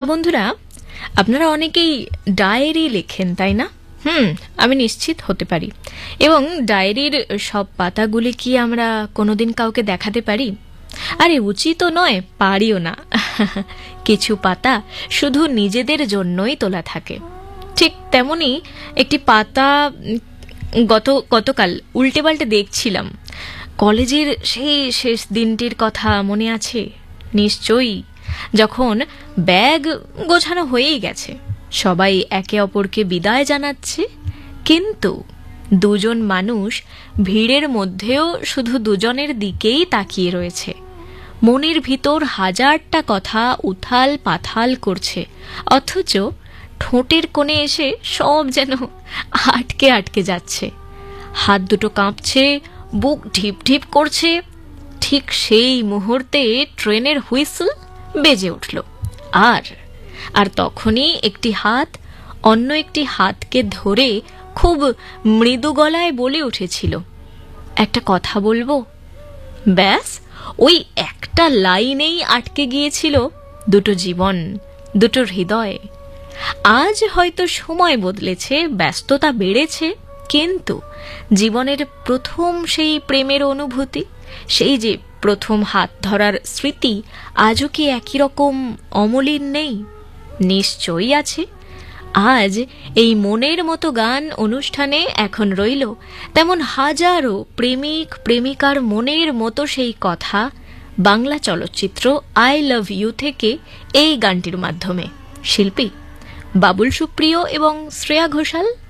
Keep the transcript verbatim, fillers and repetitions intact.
বন্ধুরা, আপনারা অনেকেই ডায়েরি লেখেন, তাই না? হুম আমি নিশ্চিত হতে পারি। এবং ডায়েরির সব পাতাগুলি কি আমরা কোনোদিন কাউকে দেখাতে পারি? আরে উচিতও নয়, পারিও না। কিছু পাতা শুধু নিজেদের জন্যই তোলা থাকে। ঠিক তেমনি একটি পাতা গত গতকাল উল্টে পাল্টে দেখছিলাম। কলেজের সেই শেষ দিনটির কথা মনে আছে? নিশ্চয়ই। যখন ব্যাগ গোছানো হয়েই গেছে, সবাই একে অপরকে বিদায় জানাচ্ছে, কিন্তু দুজন মানুষ ভিড়ের মধ্যেও শুধু দুজনের দিকেই তাকিয়ে রয়েছে। মনের ভিতর হাজারটা কথা উথাল পাথাল করছে, অথচ ঠোঁটের কোণে এসে সব যেন আটকে আটকে যাচ্ছে। হাত দুটো কাঁপছে, বুক ঢিপ ঢিপ করছে। ঠিক সেই মুহূর্তে ট্রেনের হুইসল বেজে উঠল, আর আর তখনই একটি হাত অন্য একটি হাতকে ধরে খুব মৃদু গলায় বলে উঠেছিল, একটা কথা বলবো। ব্যাস, ওই একটা লাইনেই আটকে গিয়েছিল দুটো জীবন, দুটো হৃদয়। আজ হয়তো সময় বদলেছে, ব্যস্ততা বেড়েছে, কিন্তু জীবনের প্রথম সেই প্রেমের অনুভূতি, সেই যে প্রথম হাত ধরার স্মৃতি আজও কি একই রকম অমলিন নেই? নিশ্চয়ই আছে। আজ এই মনের মতো গান অনুষ্ঠানে এখন রইল তেমন হাজারো প্রেমিক প্রেমিকার মনের মতো সেই কথা, বাংলা চলচ্চিত্র আই লাভ ইউ থেকে এই গানটির মাধ্যমে। শিল্পী বাবুল সুপ্রিয় এবং শ্রেয়া ঘোষাল।